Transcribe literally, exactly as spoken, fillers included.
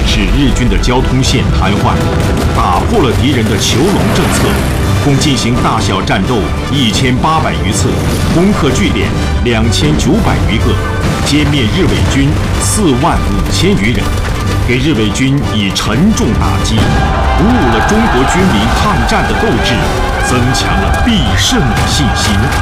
使日军的交通线瘫痪，打破了敌人的囚笼政策，共进行大小战斗一千八百余次，攻克据点两千九百余个，歼灭日伪军四万五千余人，给日伪军以沉重打击，鼓舞了中国军民抗战的斗志，增强了必胜的信心。